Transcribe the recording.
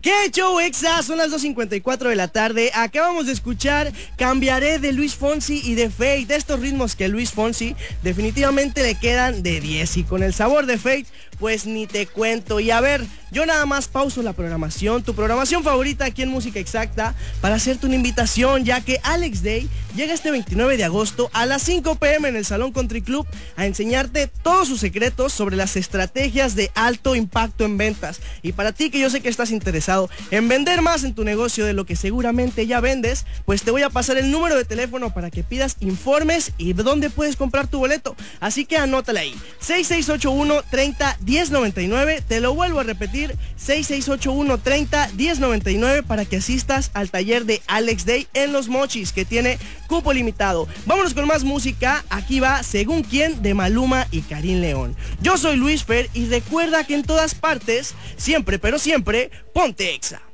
¿Qué show, Exa? Son las 2:54 de la tarde. Acabamos de escuchar Cambiaré de Luis Fonsi y de Fate. De estos ritmos que Luis Fonsi definitivamente le quedan de 10. Y con el sabor de Fate, pues ni te cuento. Y a ver, yo nada más pauso la programación, tu programación favorita aquí en Música Exacta, para hacerte una invitación, ya que Alex Day llega este 29 de agosto a las 5 p.m. en el Salón Country Club a enseñarte todos sus secretos sobre las estrategias de alto impacto en ventas. Y para ti, que yo sé que estás interesado en vender más en tu negocio de lo que seguramente ya vendes, pues te voy a pasar el número de teléfono para que pidas informes y dónde puedes comprar tu boleto. Así que anótala ahí, 6681-30-1099, te lo vuelvo a repetir, 6681-30-1099, para que asistas al taller de Alex Day en Los Mochis, que tiene cupo limitado. Vámonos con más música. Aquí va Según Quién, de Maluma y Karim León. Yo soy Luis Fer y recuerda que en todas partes, siempre pero siempre, ponte Exa.